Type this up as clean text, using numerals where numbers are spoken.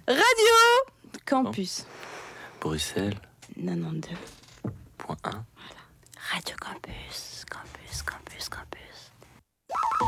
Radio Campus. Bruxelles 92. .1. Radio Campus. Campus, campus, campus.